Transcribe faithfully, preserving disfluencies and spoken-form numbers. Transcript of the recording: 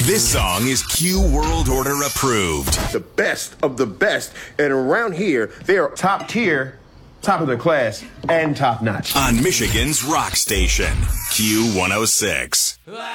This song is Q World Order approved. The best of the best. And around here, they are top tier, top of their class, and top notch. On Michigan's rock station, Q one oh six.